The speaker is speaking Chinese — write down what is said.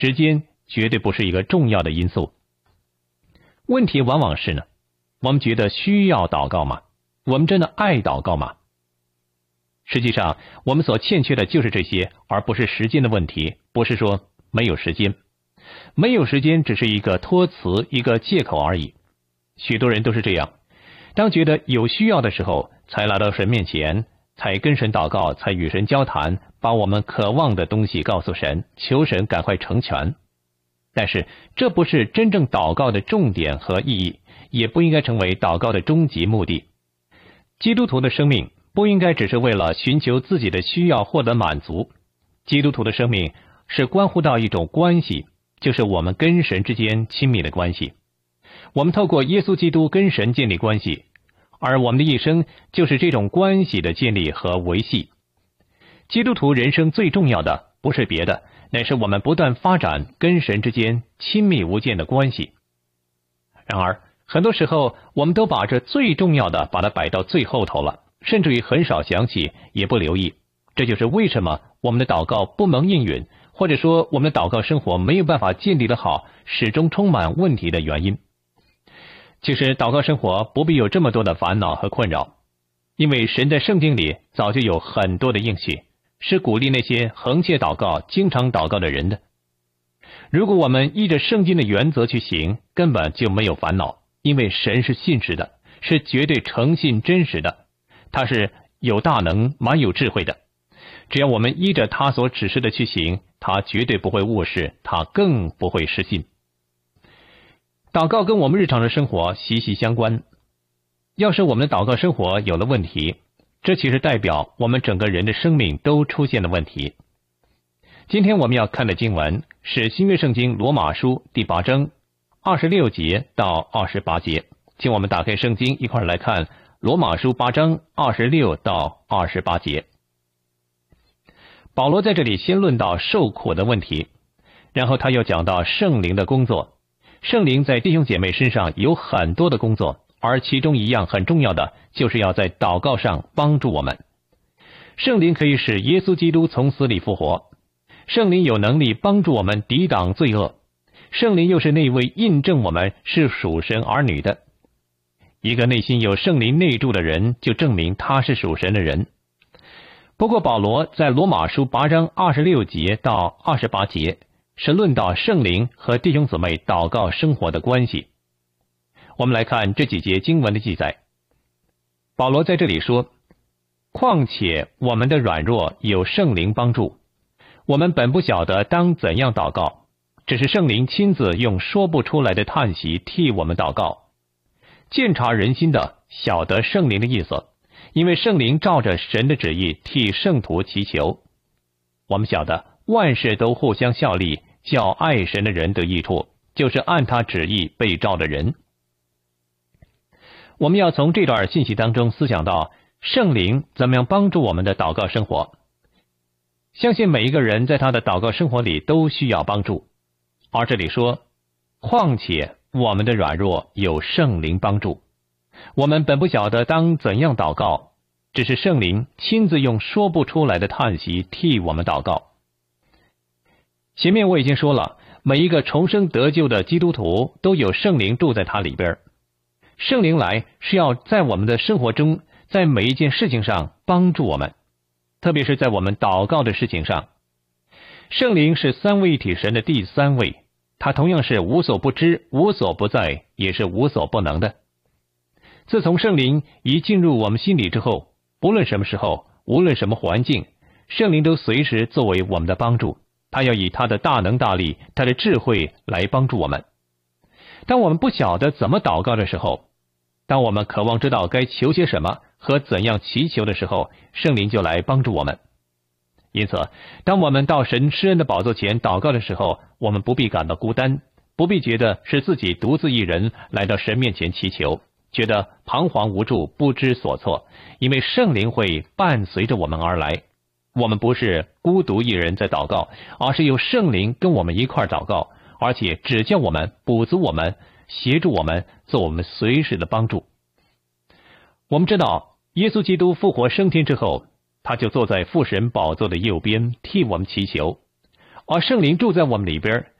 时间绝对不是一个重要的因素。问题往往是呢，我们觉得需要祷告吗？我们真的爱祷告吗？实际上，我们所欠缺的就是这些，而不是时间的问题，不是说没有时间。没有时间只是一个托词，一个借口而已。许多人都是这样，当觉得有需要的时候，才来到神面前，才跟神祷告，才与神交谈，把我们渴望的东西告诉神，求神赶快成全。但是这不是真正祷告的重点和意义，也不应该成为祷告的终极目的。基督徒的生命不应该只是为了寻求自己的需要获得满足。基督徒的生命是关乎到一种关系，就是我们跟神之间亲密的关系。我们透过耶稣基督跟神建立关系，而我们的一生就是这种关系的建立和维系。基督徒人生最重要的不是别的，乃是我们不断发展跟神之间亲密无间的关系。然而很多时候我们都把这最重要的把它摆到最后头了，甚至于很少想起，也不留意。这就是为什么我们的祷告不能应允，或者说我们的祷告生活没有办法建立得好，始终充满问题的原因。其实祷告生活不必有这么多的烦恼和困扰，因为神在圣经里早就有很多的应许，是鼓励那些恒切祷告、经常祷告的人的。如果我们依着圣经的原则去行，根本就没有烦恼，因为神是信实的，是绝对诚信真实的，他是有大能、蛮有智慧的。只要我们依着他所指示的去行，他绝对不会误事，他更不会失信。祷告跟我们日常的生活息息相关。要是我们的祷告生活有了问题，这其实代表我们整个人的生命都出现了问题。今天我们要看的经文是新约圣经罗马书第8章26节到28节，请我们打开圣经一块来看罗马书8章26到28节。保罗在这里先论到受苦的问题，然后他又讲到圣灵的工作。圣灵在弟兄姐妹身上有很多的工作，而其中一样很重要的就是要在祷告上帮助我们。圣灵可以使耶稣基督从死里复活，圣灵有能力帮助我们抵挡罪恶，圣灵又是那位印证我们是属神儿女的。一个内心有圣灵内住的人，就证明他是属神的人。不过保罗在罗马书8章26节到28节是论到圣灵和弟兄姊妹祷告生活的关系。我们来看这几节经文的记载。保罗在这里说，况且我们的软弱有圣灵帮助，我们本不晓得当怎样祷告，只是圣灵亲自用说不出来的叹息替我们祷告。鉴察人心的晓得圣灵的意思，因为圣灵照着神的旨意替圣徒祈求。我们晓得万事都互相效力，叫爱神的人得益处，就是按他旨意被召的人。我们要从这段信息当中思想到圣灵怎么样帮助我们的祷告生活。相信每一个人在他的祷告生活里都需要帮助，而这里说，况且我们的软弱有圣灵帮助，我们本不晓得当怎样祷告，只是圣灵亲自用说不出来的叹息替我们祷告。前面我已经说了，每一个重生得救的基督徒都有圣灵住在他里边。圣灵来是要在我们的生活中，在每一件事情上帮助我们，特别是在我们祷告的事情上。圣灵是三位一体神的第三位，他同样是无所不知、无所不在，也是无所不能的。自从圣灵一进入我们心里之后，不论什么时候，无论什么环境，圣灵都随时作为我们的帮助，他要以他的大能大力、他的智慧来帮助我们。当我们不晓得怎么祷告的时候，当我们渴望知道该求些什么和怎样祈求的时候，圣灵就来帮助我们。因此，当我们到神施恩的宝座前祷告的时候，我们不必感到孤单，不必觉得是自己独自一人来到神面前祈求，觉得彷徨无助、不知所措，因为圣灵会伴随着我们而来。我们不是孤独一人在祷告，而是有圣灵跟我们一块祷告，而且指教我们、补足我们、协助我们，做我们随时的帮助。我们知道，耶稣基督复活升天之后，他就坐在父神宝座的右边，替我们祈求。 圣灵住在我们里边，